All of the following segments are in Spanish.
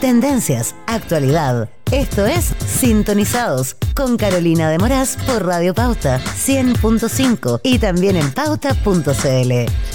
tendencias, actualidad. Esto es Sintonizados con Carolina de Moraz por Radio Pauta 100.5 y también en pauta.cl.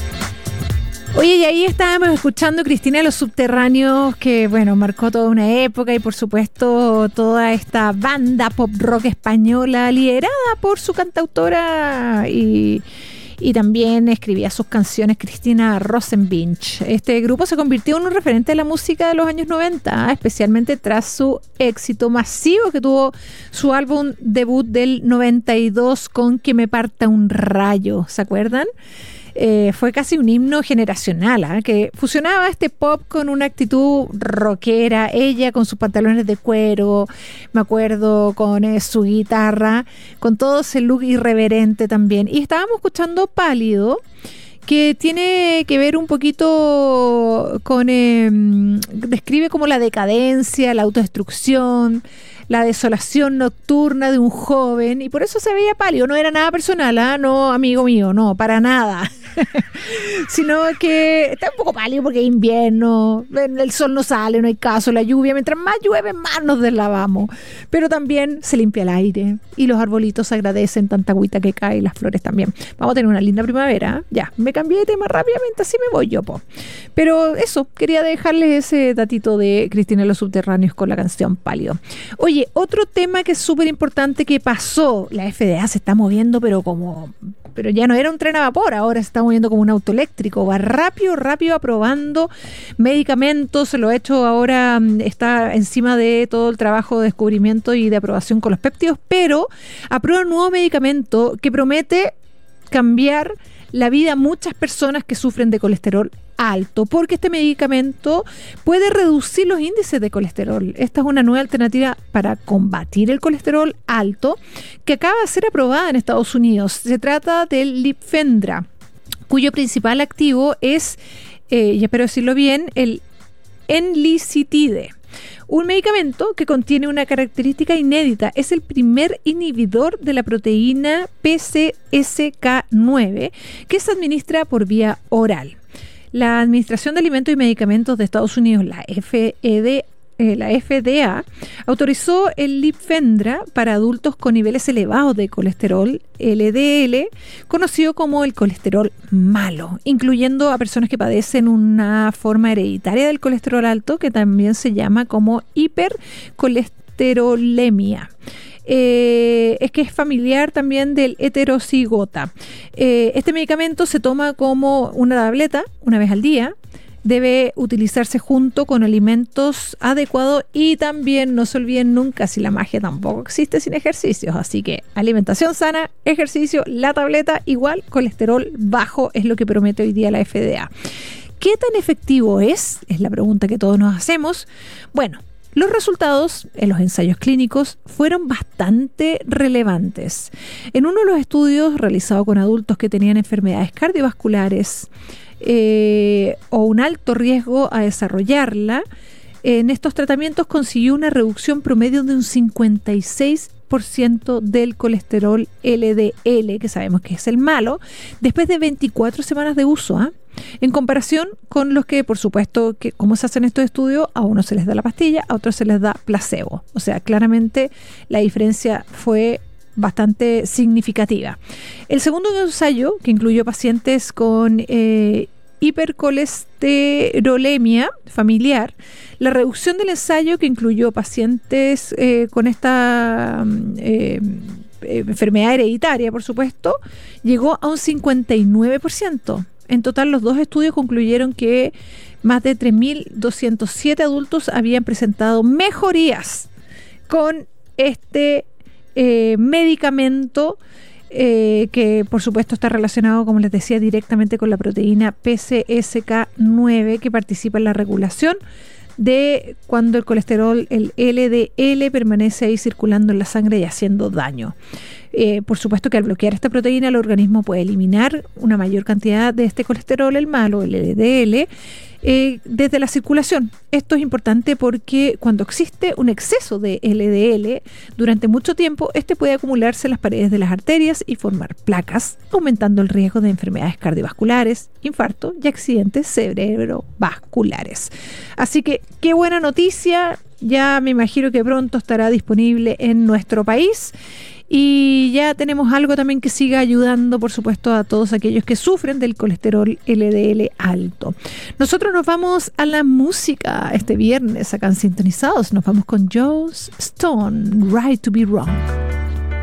Oye, y ahí estábamos escuchando Cristina Los Subterráneos, que bueno, marcó toda una época, y por supuesto toda esta banda pop rock española liderada por su cantautora y también escribía sus canciones Cristina Rosenvinch. Este grupo se convirtió en un referente de la música de los años 90, especialmente tras su éxito masivo que tuvo su álbum debut del 92 con Que me parta un rayo, ¿se acuerdan? Fue casi un himno generacional, que fusionaba este pop con una actitud rockera, ella con sus pantalones de cuero, me acuerdo, con su guitarra, con todo ese look irreverente también. Y estábamos escuchando Pálido, que tiene que ver un poquito con, describe como la decadencia, la autodestrucción, la desolación nocturna de un joven, y por eso se veía pálido. No era nada personal, no, amigo mío, no, para nada. Sino que está un poco pálido porque es invierno, el sol no sale, no hay caso, la lluvia, mientras más llueve, más nos deslavamos. Pero también se limpia el aire y los arbolitos agradecen tanta agüita que cae y las flores también. Vamos a tener una linda primavera. Ya, me cambié de tema rápidamente, así me voy yo, po. Pero eso, quería dejarles ese datito de Cristina Los Subterráneos con la canción Pálido. Oye, otro tema que es súper importante que pasó, la FDA se está moviendo, pero ya no era un tren a vapor, ahora se está moviendo como un auto eléctrico, va rápido aprobando medicamentos, se lo ha hecho ahora, está encima de todo el trabajo de descubrimiento y de aprobación con los péptidos, pero aprueba un nuevo medicamento que promete cambiar la vida a muchas personas que sufren de colesterol alto, porque este medicamento puede reducir los índices de colesterol. Esta es una nueva alternativa para combatir el colesterol alto que acaba de ser aprobada en Estados Unidos. Se trata del Lipfendra, cuyo principal activo es, y espero decirlo bien, el enlicitide. Un medicamento que contiene una característica inédita, es el primer inhibidor de la proteína PCSK9 que se administra por vía oral. La Administración de Alimentos y Medicamentos de Estados Unidos, la FDA, autorizó el Lipfendra para adultos con niveles elevados de colesterol LDL, conocido como el colesterol malo, incluyendo a personas que padecen una forma hereditaria del colesterol alto, que también se llama como hipercolesterolemia. Es que es familiar también del heterocigota. Este medicamento se toma como una tableta una vez al día. Debe utilizarse junto con alimentos adecuados y también no se olviden nunca, si la magia tampoco existe sin ejercicios. Así que alimentación sana, ejercicio, la tableta igual, colesterol bajo es lo que promete hoy día la FDA. ¿Qué tan efectivo es? Es la pregunta que todos nos hacemos. Bueno, los resultados en los ensayos clínicos fueron bastante relevantes. En uno de los estudios realizados con adultos que tenían enfermedades cardiovasculares o un alto riesgo a desarrollarla, en estos tratamientos consiguió una reducción promedio de un 56% del colesterol LDL, que sabemos que es el malo, después de 24 semanas de uso, en comparación con los que, por supuesto, que como se hacen estos estudios, a unos se les da la pastilla, a otros se les da placebo. O sea, claramente la diferencia fue bastante significativa. El segundo ensayo, que incluyó pacientes con hipercolesterolemia familiar, la reducción del ensayo, que incluyó pacientes con esta enfermedad hereditaria, por supuesto, llegó a un 59%. En total, los dos estudios concluyeron que más de 3.207 adultos habían presentado mejorías con este medicamento que por supuesto está relacionado, como les decía, directamente con la proteína PCSK9 que participa en la regulación de cuando el colesterol, el LDL, permanece ahí circulando en la sangre y haciendo daño. Por supuesto que al bloquear esta proteína el organismo puede eliminar una mayor cantidad de este colesterol, el malo, el LDL, desde la circulación. Esto es importante porque cuando existe un exceso de LDL durante mucho tiempo, este puede acumularse en las paredes de las arterias y formar placas, aumentando el riesgo de enfermedades cardiovasculares, infarto y accidentes cerebrovasculares. Así que qué buena noticia, ya me imagino que pronto estará disponible en nuestro país. Y ya tenemos algo también que siga ayudando, por supuesto, a todos aquellos que sufren del colesterol LDL alto. Nosotros nos vamos a la música este viernes acá en Sintonizados. Nos vamos con Joss Stone, Right to be Wrong.